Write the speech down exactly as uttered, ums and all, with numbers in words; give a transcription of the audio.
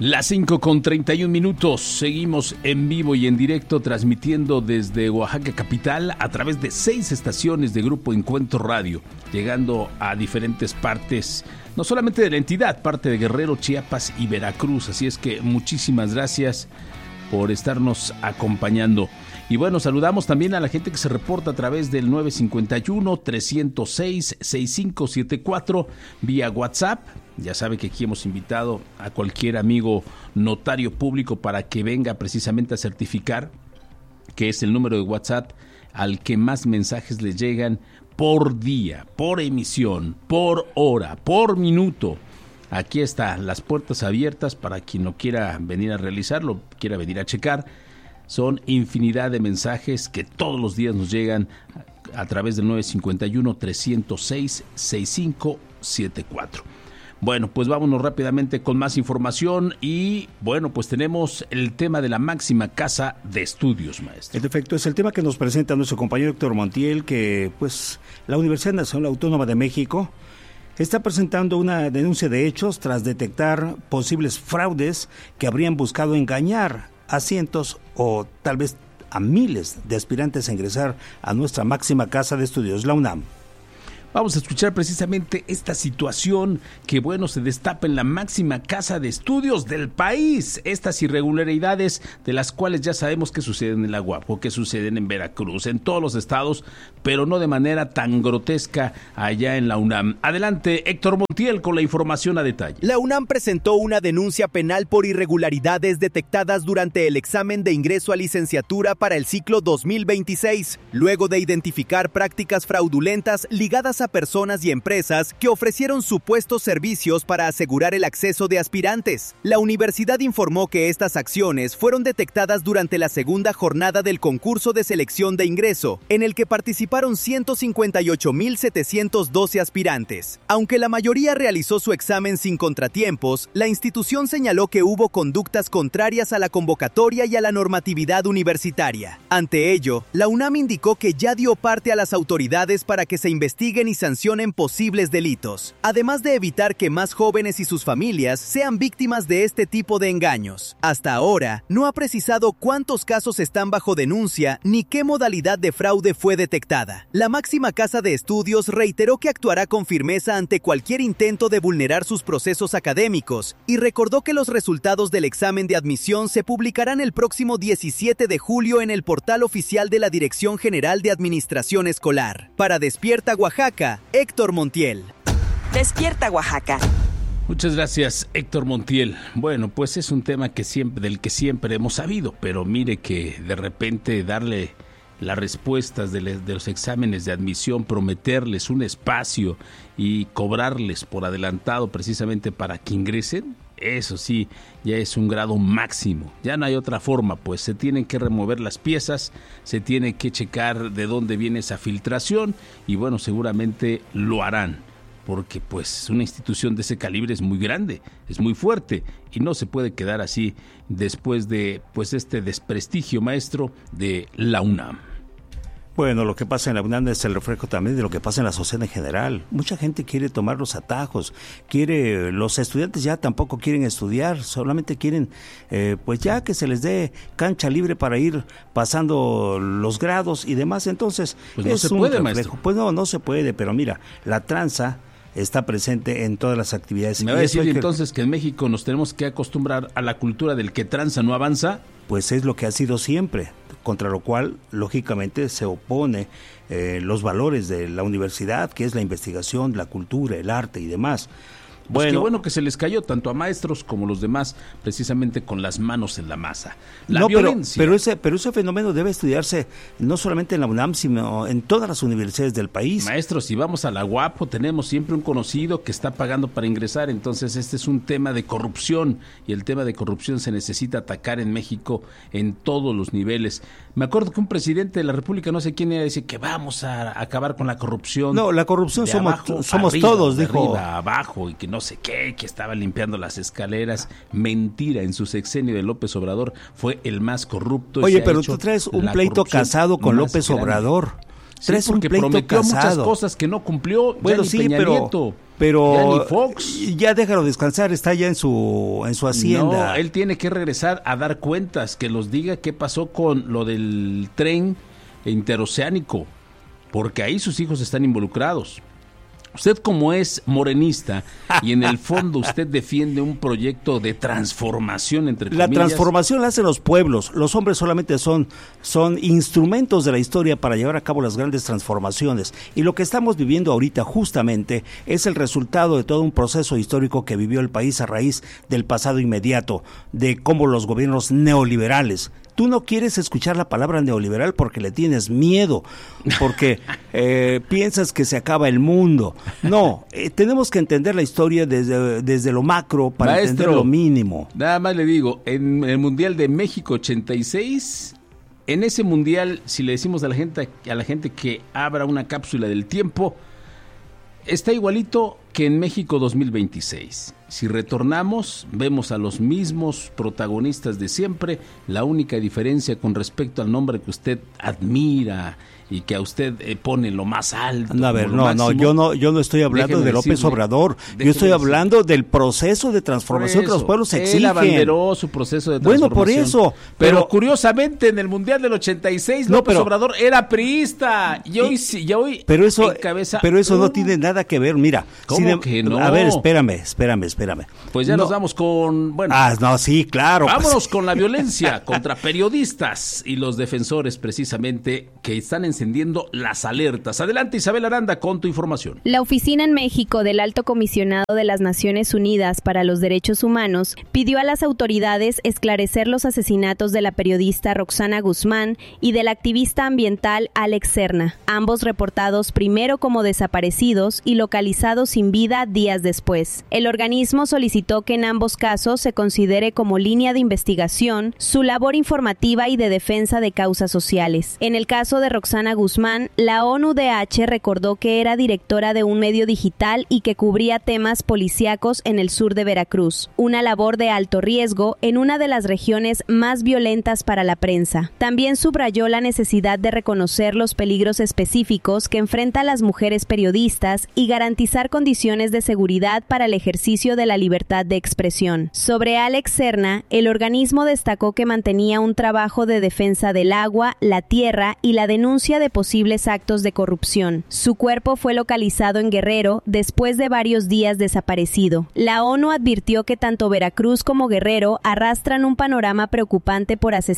Las cinco con treinta y un minutos, seguimos en vivo y en directo transmitiendo desde Oaxaca capital a través de seis estaciones de Grupo Encuentro Radio, llegando a diferentes partes, no solamente de la entidad, parte de Guerrero, Chiapas y Veracruz, así es que muchísimas gracias por estarnos acompañando. Y bueno, saludamos también a la gente que se reporta a través del nueve cinco uno, tres cero seis, seis cinco siete cuatro vía WhatsApp. Ya sabe que aquí hemos invitado a cualquier amigo notario público para que venga precisamente a certificar, que es el número de WhatsApp al que más mensajes le llegan por día, por emisión, por hora, por minuto. Aquí están las puertas abiertas para quien no quiera venir a realizarlo, quiera venir a checar. Son infinidad de mensajes que todos los días nos llegan a través del nueve cinco uno, tres cero seis, seis cinco siete cuatro. Bueno, pues vámonos rápidamente con más información y bueno, pues tenemos el tema de la máxima casa de estudios, maestro. En efecto, es el tema que nos presenta nuestro compañero Héctor Montiel, que pues la Universidad Nacional Autónoma de México está presentando una denuncia de hechos tras detectar posibles fraudes que habrían buscado engañar a cientos o tal vez a miles de aspirantes a ingresar a nuestra máxima casa de estudios, la UNAM. Vamos a escuchar precisamente esta situación que, bueno, se destapa en la máxima casa de estudios del país. Estas irregularidades de las cuales ya sabemos que suceden en la U A P, que suceden en Veracruz, en todos los estados, pero no de manera tan grotesca allá en la UNAM. Adelante, Héctor Montiel, con la información a detalle. La UNAM presentó una denuncia penal por irregularidades detectadas durante el examen de ingreso a licenciatura para el ciclo dos mil veintiséis, luego de identificar prácticas fraudulentas ligadas a a personas y empresas que ofrecieron supuestos servicios para asegurar el acceso de aspirantes. La universidad informó que estas acciones fueron detectadas durante la segunda jornada del concurso de selección de ingreso, en el que participaron ciento cincuenta y ocho mil setecientos doce aspirantes. Aunque la mayoría realizó su examen sin contratiempos, la institución señaló que hubo conductas contrarias a la convocatoria y a la normatividad universitaria. Ante ello, la UNAM indicó que ya dio parte a las autoridades para que se investiguen y sancionen posibles delitos, además de evitar que más jóvenes y sus familias sean víctimas de este tipo de engaños. Hasta ahora, no ha precisado cuántos casos están bajo denuncia ni qué modalidad de fraude fue detectada. La máxima casa de estudios reiteró que actuará con firmeza ante cualquier intento de vulnerar sus procesos académicos y recordó que los resultados del examen de admisión se publicarán el próximo diecisiete de julio en el portal oficial de la Dirección General de Administración Escolar. Para Despierta Oaxaca, Héctor Montiel. Despierta Oaxaca. Muchas gracias, Héctor Montiel. Bueno, pues es un tema que siempre, del que siempre hemos sabido, pero mire que de repente darle las respuestas de, le, de los exámenes de admisión, prometerles un espacio y cobrarles por adelantado precisamente para que ingresen, eso sí, ya es un grado máximo. Ya no hay otra forma, pues se tienen que remover las piezas, se tiene que checar de dónde viene esa filtración y bueno, seguramente lo harán, porque pues una institución de ese calibre es muy grande, es muy fuerte y no se puede quedar así después de pues este desprestigio, maestro, de la UNAM. Bueno, lo que pasa en la UNAM es el reflejo también de lo que pasa en la sociedad en general. Mucha gente quiere tomar los atajos, quiere, los estudiantes ya tampoco quieren estudiar, solamente quieren, eh, pues ya que se les dé cancha libre para ir pasando los grados y demás. Entonces, pues no es se un puede, reflejo. maestro. Pues no, no se puede, pero mira, la tranza está presente en todas las actividades. ¿Me va a decir que... entonces que en México nos tenemos que acostumbrar a la cultura del que tranza no avanza? Pues es lo que ha sido siempre, contra lo cual, lógicamente, se opone eh, los valores de la universidad, que es la investigación, la cultura, el arte y demás. Pues bueno, qué bueno que se les cayó tanto a maestros como los demás, precisamente con las manos en la masa. La no, violencia. Pero, pero, ese, pero ese fenómeno debe estudiarse no solamente en la UNAM, sino en todas las universidades del país. Maestros, si vamos a la U A P, tenemos siempre un conocido que está pagando para ingresar, entonces este es un tema de corrupción y el tema de corrupción se necesita atacar en México en todos los niveles. Me acuerdo que un presidente de la República, no sé quién era, dice que vamos a acabar con la corrupción. No, la corrupción somos, abajo, somos arriba, todos, de dijo. Arriba, abajo, y que no sé qué, que estaba limpiando las escaleras. Mentira, en su sexenio de López Obrador fue el más corrupto. Oye, pero tú traes un pleito casado con López grande. Obrador. Traes sí, porque un pleito prometió casado. muchas cosas que no cumplió. Bueno, ya sí, ni Peña pero, Nieto, pero ya ni Fox. ya déjalo descansar, está ya en su en su hacienda. No, él tiene que regresar a dar cuentas, que los diga qué pasó con lo del tren interoceánico, porque ahí sus hijos están involucrados. Usted, como es morenista y en el fondo usted defiende un proyecto de transformación, entre comillas. La transformación la hacen los pueblos. Los hombres solamente son, son instrumentos de la historia para llevar a cabo las grandes transformaciones. Y lo que estamos viviendo ahorita justamente es el resultado de todo un proceso histórico que vivió el país a raíz del pasado inmediato, de cómo los gobiernos neoliberales. Tú no quieres escuchar la palabra neoliberal porque le tienes miedo, porque eh, piensas que se acaba el mundo. No, eh, tenemos que entender la historia desde, desde lo macro para Maestro, entender lo mínimo. Nada más le digo, en el Mundial de México ochenta y seis, en ese Mundial, si le decimos a la gente, a la gente que abra una cápsula del tiempo, está igualito que en México dos mil veintiséis. Si retornamos, vemos a los mismos protagonistas de siempre. La única diferencia con respecto al nombre que usted admira y que a usted eh, pone lo más alto. No, a ver, lo no, máximo, no, yo no, yo no estoy hablando déjeme de López decirle, Obrador. déjeme Yo estoy decirle. hablando del proceso de transformación Por que los eso, pueblos él exigen. abanderó su proceso de Bueno, transformación. por eso, Pero, pero- curiosamente en el Mundial del ochenta y seis No, López pero- Obrador era priista y hoy, sí- y hoy Pero eso, encabeza pero eso no un- tiene nada que ver, mira. ¿Cómo sin- que no? A ver, espérame, espérame, espérame. Pues ya No. nos vamos con, bueno, Ah, no, sí, claro. pues. vámonos con la violencia contra periodistas y los defensores precisamente que están encendiendo las alertas. Adelante, Isabel Aranda, con tu información. La Oficina en México del Alto Comisionado de las Naciones Unidas para los Derechos Humanos pidió a las autoridades esclarecer los asesinatos de la periodista Roxana Guzmán y del activista ambiental Alex Serna, ambos reportados primero como desaparecidos y localizados sin vida días después. El organismo solicitó que en ambos casos se considere como línea de investigación su labor informativa y de defensa de causas sociales. En el caso de Roxana Guzmán, la O N U D H recordó que era directora de un medio digital y que cubría temas policíacos en el sur de Veracruz, una labor de alto riesgo en una de las regiones más violentas para la prensa. También subrayó la necesidad de reconocer los peligros específicos que enfrentan las mujeres periodistas y garantizar condiciones de seguridad para el ejercicio de la libertad de expresión. Sobre Alex Serna, el organismo destacó que mantenía un trabajo de defensa del agua, la tierra y la denuncia de posibles actos de corrupción. Su cuerpo fue localizado en Guerrero después de varios días desaparecido. La ONU advirtió que tanto Veracruz como Guerrero arrastran un panorama preocupante por asesinatos